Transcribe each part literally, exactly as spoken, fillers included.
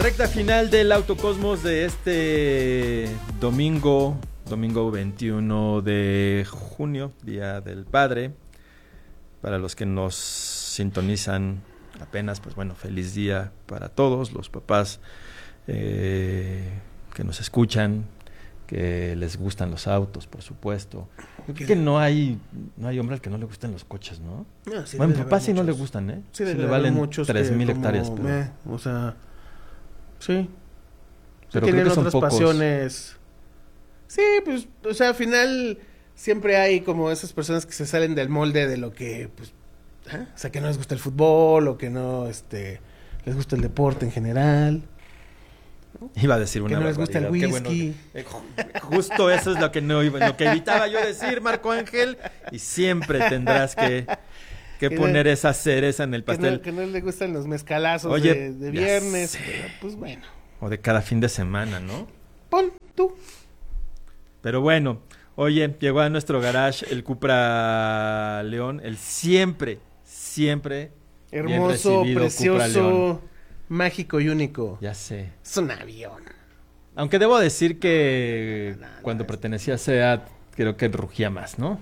Recta final del Autocosmos de este domingo, domingo veintiuno de junio, Día del Padre. Para los que nos sintonizan apenas, pues bueno, feliz día para todos los papás eh, que nos escuchan, que les gustan los autos, por supuesto. Creo que no hay no hay hombre al que no le gusten los coches, ¿no? No, sí, bueno, mi papá sí muchos. no le gustan, ¿eh? Sí, sí le valen muchos tres mil hectáreas. Pero... Pero... Eh, o sea, sí. Pero sí creo tienen que son otras pocos. pasiones. Sí, pues, o sea, al final siempre hay como esas personas que se salen del molde de lo que, pues, ¿eh? O sea, que no les gusta el fútbol o que no, este, les gusta el deporte en general. Iba a decir Que una no les gusta el barbaridad. whisky. Qué bueno. Eh, justo eso es lo que no iba, lo que evitaba yo decir, Marco Ángel, y siempre tendrás que, que Que poner no- esa cereza en el Que pastel. no, que no les gustan los mezcalazos Oye, de, de ya viernes. sé. Pero, pues bueno. O de cada fin de semana, ¿no? Pon, tú. Pero bueno, oye, llegó a nuestro garage el Cupra León, el siempre, siempre bien Hermoso, recibido Cupra León. precioso, mágico y único. Ya sé. Es un avión. Aunque debo decir que No, no, no, cuando es- pertenecía a SEAT, creo que rugía más, ¿no?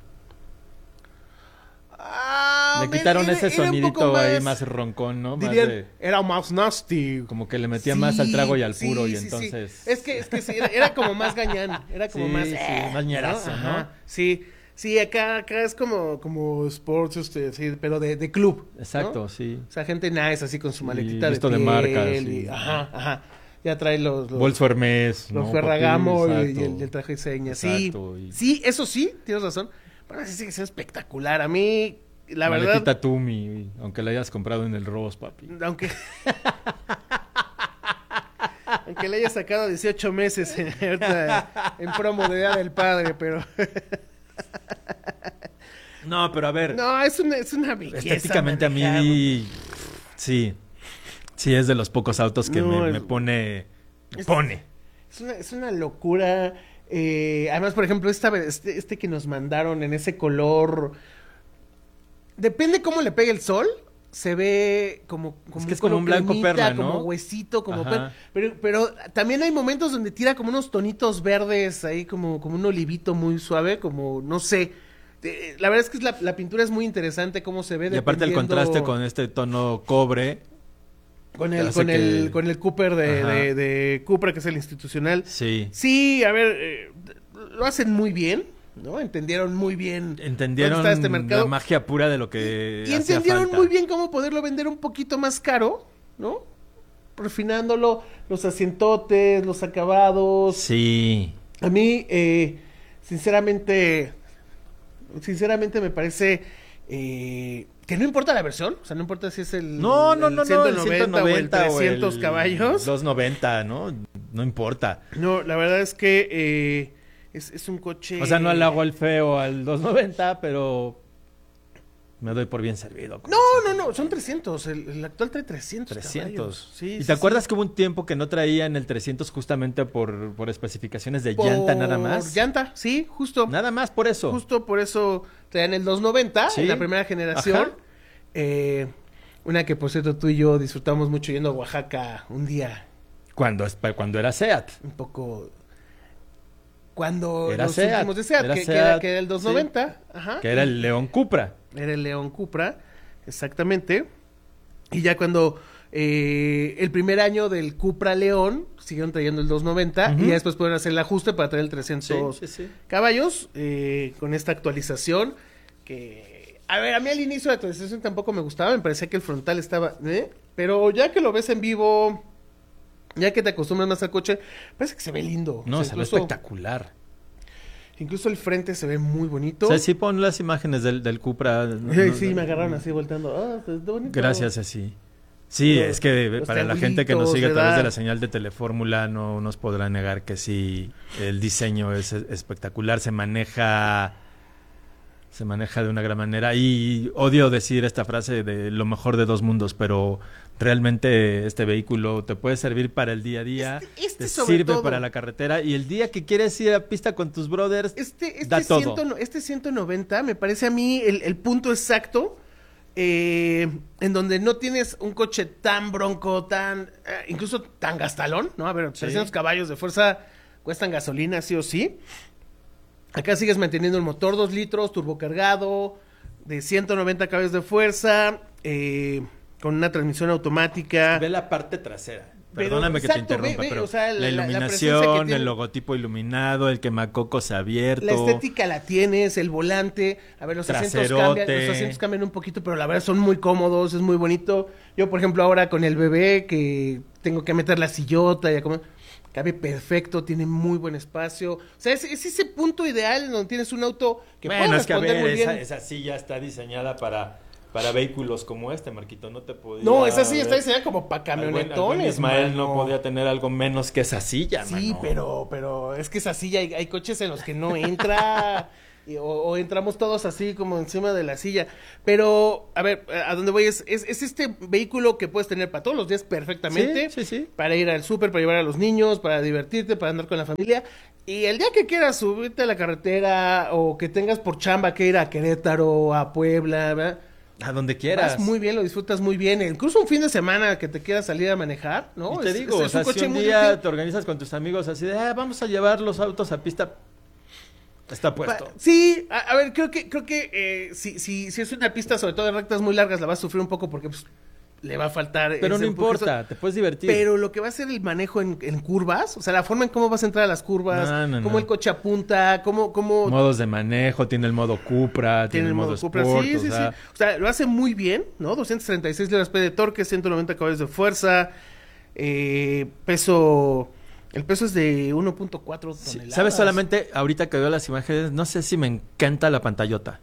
Ah, Le quitaron era- ese era un sonidito poco ahí más roncón, ¿no? Más dirían, de- era más nasty. como que le metía Sí, más al trago y al sí, puro, y sí, sí. entonces... Es que, es que sí, era, era como más gañán, era como Sí, más... sí, eh, más ñerazo, ¿no? Ajá, sí, sí, acá, acá es como, como sports, este, sí, pero de, de club, ¿no? Exacto, sí. O sea, gente nice, así con su Y maletita de visto de piel. marca, y- sí. Ajá, ajá. Ya trae los... los Bolso Hermes, Los ¿no? Ferragamo y, Papi, y el, exacto. y el traje de señas. Exacto, Sí, y- sí, eso sí, tienes razón. Pero así sigue siendo espectacular. A mí, la verdad, Maletita Tumi, aunque la hayas comprado en el Ross, papi. aunque... aunque le haya sacado dieciocho meses en, ahorita en promo de Día del Padre, pero... No, pero a ver, no, es una, es una belleza estéticamente a manejar. mí, sí, sí es de los pocos autos que No, me, es- me pone, me es- pone. Es una, es una locura. Eh, además, por ejemplo, esta, vez- este, este que nos mandaron en ese color. Depende cómo le pegue el sol. Se ve como, como que es color como un blanco cremita, perla, ¿no? como huesito, como Ajá. perla. Pero, pero también hay momentos donde tira como unos tonitos verdes ahí, como, como un olivito muy suave, como no sé. Eh, La verdad es que es la, la pintura es muy interesante cómo se ve. Y aparte el dependiendo- contraste con este tono cobre, con el, hace con el, que- con el Cooper de, Ajá. de, de Cupra, que es el institucional. sí. Sí, a ver, eh, lo hacen muy bien, ¿no? Entendieron muy bien. Entendieron dónde está este mercado. la magia pura de lo que Y hacía entendieron falta. muy bien cómo poderlo vender un poquito más caro, ¿no? Refinándolo, los asientotes, los acabados. Sí. A mí, eh, sinceramente, sinceramente me parece eh, que no importa la versión, o sea, no importa si es el, No, no, el no, no, el ciento noventa o el trescientos caballos. doscientos noventa, ¿no? No importa. No, la verdad es que eh, es, es un coche... O sea, no le hago el feo al doscientos noventa, pero me doy por bien servido. con No, ese. no, no, son trescientos, el, el actual trae trescientos trescientos. caballos. Sí, ¿Y sí, te acuerdas sí. que hubo un tiempo que no traían el trescientos justamente por, por especificaciones de Por llanta nada más? llanta, sí, justo. Nada más por eso. Justo por eso traían el doscientos noventa, Sí. en la primera generación. Ajá. Eh, una que, por cierto, tú y yo disfrutamos mucho yendo a Oaxaca un día Cuando, cuando era SEAT. un poco... Cuando Era los Seat, últimos de Seat, era que, que Seat, era, que era el doscientos sí. noventa. Ajá. Que era el León Cupra. Era el León Cupra, exactamente. Y ya cuando eh, el primer año del Cupra León, siguieron trayendo el doscientos noventa Ujú. y ya después pueden hacer el ajuste para traer el trescientos Sí, sí, sí. caballos eh, con esta actualización que... A ver, a mí al inicio de la actualización tampoco me gustaba, me parecía que el frontal estaba... ¿eh? Pero ya que lo ves en vivo, ya que te acostumbras más al coche, parece que se ve lindo. No, O sea, se ve incluso- espectacular. Incluso el frente se ve muy bonito. O sea, sí pon las imágenes del, del Cupra. no- Sí, no- sí, me agarraron así volteando. Ah, pues, está bonito. Gracias, así. Sí, Los- es que los para la gente que nos sigue a triangulitos, través de ¿verdad? la señal de Telefórmula no nos podrá negar que sí, el diseño es es- espectacular, se maneja se maneja de una gran manera y odio decir esta frase de lo mejor de dos mundos, pero realmente este vehículo te puede servir para el día a día, Este- este te sobre sirve todo. para la carretera y el día que quieres ir a pista con tus brothers, Este, da este, todo. ciento, este ciento noventa me parece a mí el, el punto exacto eh, en donde no tienes un coche tan bronco, tan, eh, incluso tan gastalón, ¿no? A ver, Sí. trescientos caballos de fuerza cuestan gasolina, sí o sí. Acá sigues manteniendo el motor dos litros, turbocargado, de ciento noventa caballos de fuerza, eh, con una transmisión automática. Ve la parte trasera. Pero, Perdóname que exacto, te interrumpa, ve- ve, pero o sea, la- la la- la iluminación, presencia que tiene- el logotipo iluminado, el quemacocos abierto. La estética la tienes, el volante, a ver, los asientos Traserote. cambian, los asientos cambian un poquito, pero la verdad son muy cómodos, es muy bonito. Yo, por ejemplo, ahora con el bebé que tengo que meter la sillota y como cabe perfecto, tiene muy buen espacio. O sea, es, es ese punto ideal donde tienes un auto que Bueno, puede es que a responder ver, muy bien. esa, esa silla está diseñada para, para vehículos como este, Marquito, no te podía... No, esa sí está ver. diseñada como para Al buen- al buen camionetones. Ismael mano. no podía tener algo menos que esa silla, Sí, mano. pero, pero es que es así, hay, hay coches en los que no entra, y- o, o entramos todos así como encima de la silla. Pero, a ver, a dónde voy es, es, es este vehículo que puedes tener para todos los días perfectamente. Sí, sí, sí. Para ir al súper, para llevar a los niños, para divertirte, para andar con la familia. Y el día que quieras subirte a la carretera o que tengas por chamba que ir a Querétaro, a Puebla, ¿verdad? A donde quieras. Vas muy bien, lo disfrutas muy bien. Incluso un fin de semana que te quieras salir a manejar, ¿no? Y te Es- digo, es- o es un sea, si coche un muy día divertido. te organizas con tus amigos así de, ah, vamos a llevar los autos a pista, está puesto. Pa- Sí, a, a ver, creo que, creo que eh, si, si, si es una pista, sobre todo de rectas muy largas, la vas a sufrir un poco porque pues, le va a faltar. Pero ese no empuje. importa, te puedes divertir. Pero lo que va a ser el manejo en, en curvas, o sea, la forma en cómo vas a entrar a las curvas, No, no, cómo no. el coche apunta, cómo, cómo Modos de manejo, tiene el modo Cupra, tiene, el modo, Cupra. Sport, Sí, o sí, sea, sí. O sea, lo hace muy bien, ¿no? doscientos treinta y seis libras-pie de torque, ciento noventa caballos de fuerza, eh, peso... El peso es de uno punto cuatro sí, toneladas. ¿sabes? Solamente ahorita que veo las imágenes, no sé si me encanta la pantallota.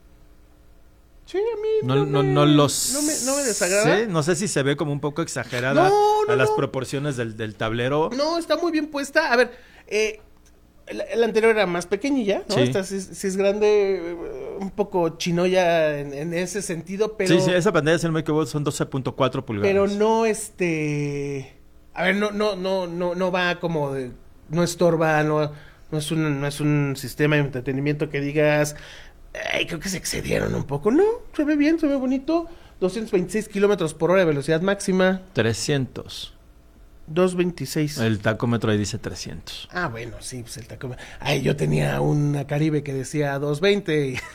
Sí, a mí No, no, no, me, no los no me, no me desagrada. sé, no sé si se ve como un poco exagerada No, no, a las no. proporciones del, del tablero. No, está muy bien puesta. A ver, eh, el, el anterior era más pequeñilla, ¿no? Sí. Esta sí, es- sí es grande, eh, un poco chinoya en, en ese sentido, pero... Sí, sí, esa pantalla, si no me equivoco, son doce punto cuatro pulgadas. Pero no, este... A ver, no, no, no, no, no va como de... No estorba, no, no es un, no es un sistema de entretenimiento que digas... Ay, creo que se excedieron un poco. No, se ve bien, se ve bonito. doscientos veintiséis kilómetros por hora de velocidad máxima. trescientos. doscientos veintiséis. El tacómetro ahí dice trescientos. Ah, bueno, sí, pues el tacómetro. Ay, yo tenía una Caribe que decía doscientos veinte. y-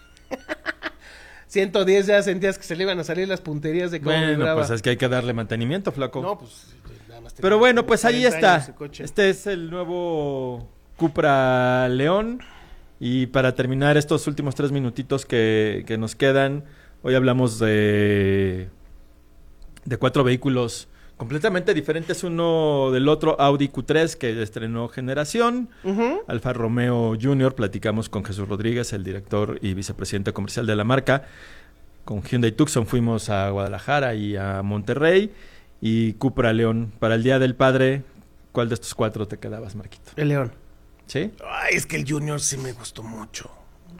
ciento diez ya sentías que se le iban a salir las punterías de cómo Bueno, vibraba. pues es que hay que darle mantenimiento, flaco. No, pues nada más tenía Pero bueno, pues ahí cuarenta está. años ese coche. Este es el nuevo Cupra León. Y para terminar estos últimos tres minutitos que, que nos quedan, hoy hablamos de, de cuatro vehículos completamente diferentes uno del otro. Audi Q tres, que estrenó generación. Ujú. Alfa Romeo Junior, platicamos con Jesús Rodríguez, el director y vicepresidente comercial de la marca. Con Hyundai Tucson fuimos a Guadalajara y a Monterrey. Y Cupra León. Para el Día del Padre, ¿cuál de estos cuatro te quedabas, Marquito? El León. ¿Sí? Ay, es que el Junior sí me gustó mucho.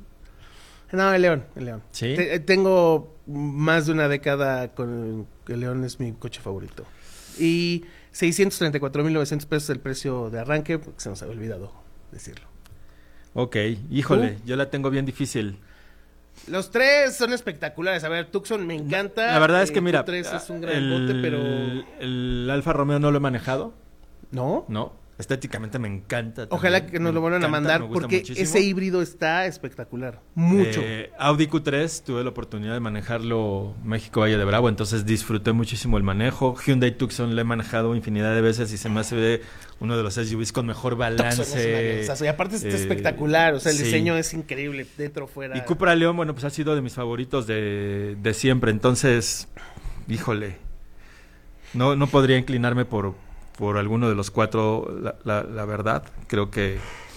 No, el León, el León. ¿Sí? Te- eh, tengo más de una década con el León, es mi coche favorito. Y seiscientos treinta y cuatro mil novecientos pesos el precio de arranque, porque se nos había olvidado decirlo. Ok, híjole, ¿Tú? yo la tengo bien difícil. Los tres son espectaculares. A ver, Tucson me encanta. La verdad es que, eh, mira, Q tres es un gran el, bote, pero... el Alfa Romeo no lo he manejado, ¿No? ¿no? Estéticamente me encanta. Ojalá también, que nos me lo vuelvan a encanta, mandar, me gusta porque muchísimo. ese híbrido está espectacular. Mucho. Eh, Audi Q tres, tuve la oportunidad de manejarlo México Valle de Bravo, entonces disfruté muchísimo el manejo. Hyundai Tucson lo he manejado infinidad de veces y se me hace uno de los S U Vs con mejor Tucson es una balance. lanzazo. Y aparte está eh, espectacular. O sea, el sí. diseño es increíble. Dentro, fuera. Y Cupra León, bueno, pues ha sido de mis favoritos de, de siempre. Entonces, híjole, no, no podría inclinarme por, por alguno de los cuatro, la, la, la verdad. Creo que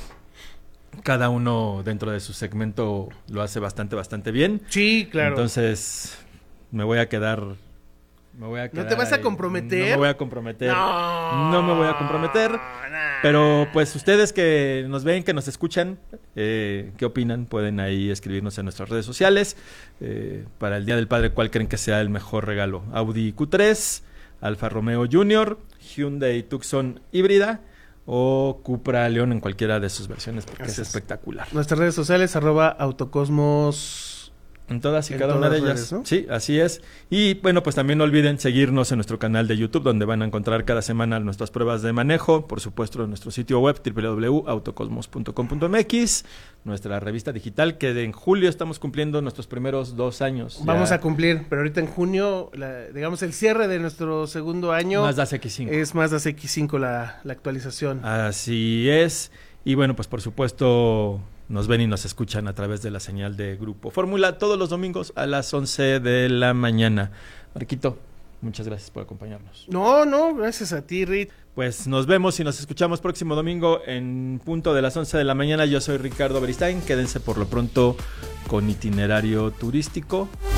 cada uno dentro de su segmento lo hace bastante, bastante bien. Sí, claro. Entonces, me voy a quedar... Me voy a ¿No quedar te vas a ahí. comprometer? No me voy a comprometer. No. No me voy a comprometer. Nah. Pero pues ustedes que nos ven, que nos escuchan, eh, ¿qué opinan? Pueden ahí escribirnos en nuestras redes sociales. Eh, para el Día del Padre, ¿cuál creen que sea el mejor regalo? Audi Q tres, Alfa Romeo Junior, Hyundai Tucson híbrida o Cupra León en cualquiera de sus versiones, porque Así es es. espectacular. Nuestras redes sociales, arroba autocosmos En todas y En cada una todas de ellas. redes, ¿no? Sí, así es. Y bueno, pues también no olviden seguirnos en nuestro canal de YouTube, donde van a encontrar cada semana nuestras pruebas de manejo. Por supuesto, en nuestro sitio web, doble u doble u doble u punto autocosmos punto com punto m x. Nuestra revista digital, que de en julio estamos cumpliendo nuestros primeros dos años. Vamos ya. a cumplir, pero ahorita en junio, la- digamos, el cierre de nuestro segundo año Mazda C X cinco. es Mazda C X cinco la, la actualización. Así es. Y bueno, pues por supuesto nos ven y nos escuchan a través de la señal de Grupo Fórmula todos los domingos a las once de la mañana. Marquito, muchas gracias por acompañarnos. No, no, gracias a ti, Rit. Pues nos vemos y nos escuchamos próximo domingo en punto de las once de la mañana. Yo soy Ricardo Beristain. Quédense por lo pronto con Itinerario Turístico.